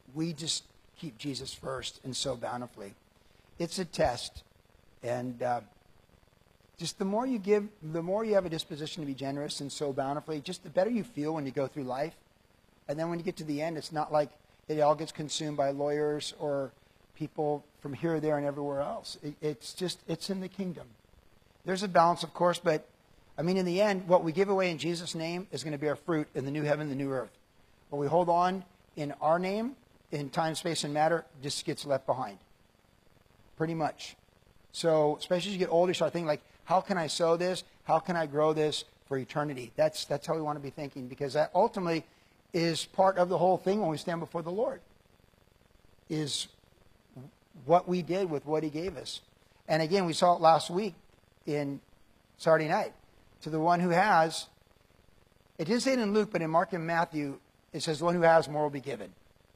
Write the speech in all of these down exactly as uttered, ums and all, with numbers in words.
we just keep Jesus first and sow bountifully. It's a test. And uh, just the more you give, the more you have a disposition to be generous and sow bountifully, just the better you feel when you go through life. And then when you get to the end, it's not like it all gets consumed by lawyers or people from here, there, and everywhere else. It, it's just, it's in the kingdom. There's a balance, of course, but I mean, in the end, what we give away in Jesus' name is going to bear fruit in the new heaven, the new earth. What we hold on in our name, in time, space, and matter, just gets left behind. Pretty much. So, especially as you get older, you start thinking like, how can I sow this? How can I grow this for eternity? That's, that's how we want to be thinking, because that ultimately is part of the whole thing when we stand before the Lord, is what we did with what he gave us. And again, we saw it last week in Saturday night. To the one who has, it didn't say it in Luke, but in Mark and Matthew, it says the one who has, more will be given.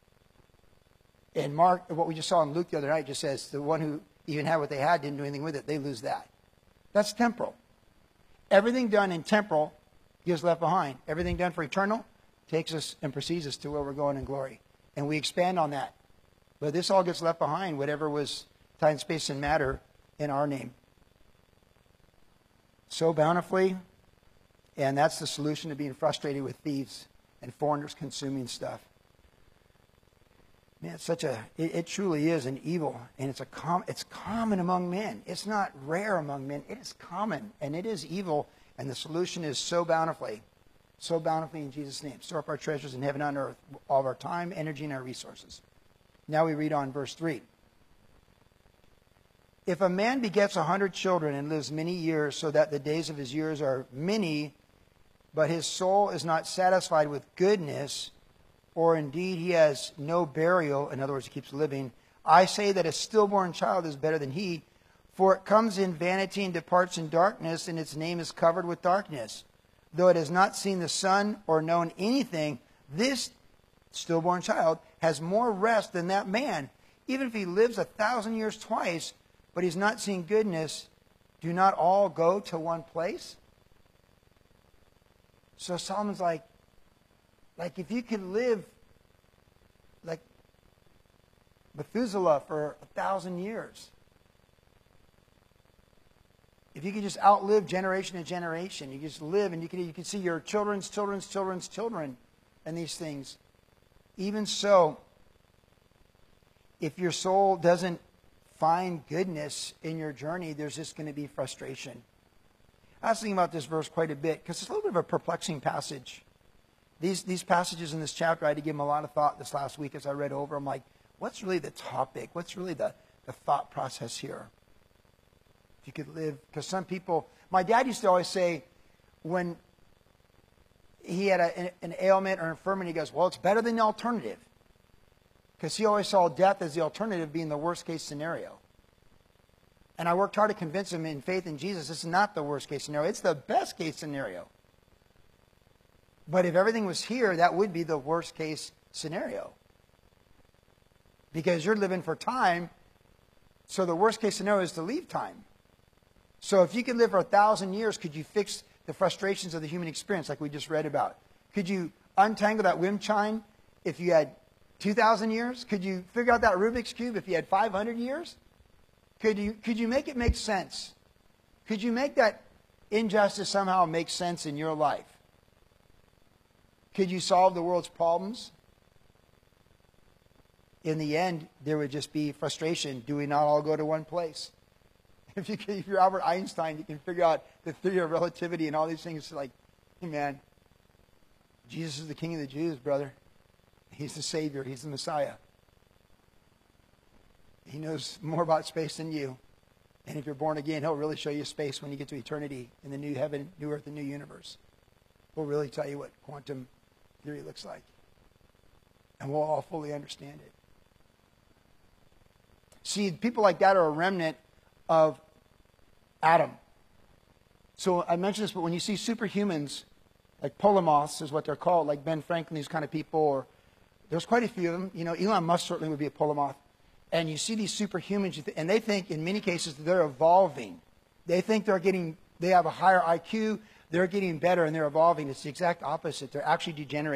In Mark, what we just saw in Luke the other night just says the one who even had what they had, didn't do anything with it, they lose that. That's temporal. Everything done in temporal gets left behind. Everything done for eternal takes us and precedes us to where we're going in glory. And we expand on that. But this all gets left behind, whatever was time, space, and matter in our name. So bountifully, and that's the solution to being frustrated with thieves and foreigners consuming stuff. Man, it's such a, it, it truly is an evil, and it's a com, it's common among men. It's not rare among men. It is common, and it is evil, and the solution is so bountifully, so bountifully in Jesus' name. Store up our treasures in heaven and on earth, all of our time, energy, and our resources. Now we read on verse three. If a man begets a hundred children and lives many years, so that the days of his years are many, but his soul is not satisfied with goodness, or indeed he has no burial, in other words, he keeps living, I say that a stillborn child is better than he, for it comes in vanity and departs in darkness, and its name is covered with darkness. Though it has not seen the sun or known anything, this stillborn child has more rest than that man. Even if he lives a thousand years twice, but he's not seen goodness, do not all go to one place? So Solomon's like, like if you could live like Methuselah for a thousand years, if you could just outlive generation to generation, you just live and you can, you can see your children's children's children's children and these things. Even so, if your soul doesn't find goodness in your journey, there's just going to be frustration. I was thinking about this verse quite a bit because it's a little bit of a perplexing passage. These, these passages in this chapter, I had to give them a lot of thought this last week as I read over. I'm like, what's really the topic? What's really the, the thought process here? If you could live, because some people, my dad used to always say when he had a, an, an ailment or infirmity, he goes, well, it's better than the alternative. Because he always saw death as the alternative being the worst case scenario. And I worked hard to convince him in faith in Jesus, this is not the worst case scenario. It's the best case scenario. But if everything was here, that would be the worst case scenario. Because you're living for time, so the worst case scenario is to leave time. So if you could live for a thousand years, could you fix the frustrations of the human experience like we just read about? Could you untangle that wind chime if you had two thousand years? Could you figure out that Rubik's Cube if you had five hundred years? Could you, could you make it make sense? Could you make that injustice somehow make sense in your life? Could you solve the world's problems? In the end, there would just be frustration. Do we not all go to one place? If, you can, if you're Albert Einstein, you can figure out the theory of relativity and all these things. It's like, hey man, Jesus is the King of the Jews, brother. He's the Savior. He's the Messiah. He knows more about space than you. And if you're born again, he'll really show you space when you get to eternity in the new heaven, new earth, and new universe. He'll really tell you what quantum theory looks like. And we'll all fully understand it. See, people like that are a remnant of Adam. So I mentioned this, but when you see superhumans, like polymoths is what they're called, like Ben Franklin, these kind of people, or there's quite a few of them. You know, Elon Musk certainly would be a polymoth. And you see these superhumans, and they think in many cases they're evolving. They think they're getting, they have a higher I Q, they're getting better, and they're evolving. It's the exact opposite. They're actually degenerating.